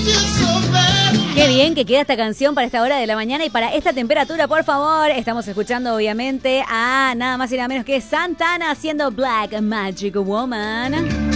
Qué bien que queda esta canción para esta hora de la mañana y para esta temperatura, por favor. Estamos escuchando, obviamente, a nada más y nada menos que Santana haciendo Black Magic Woman.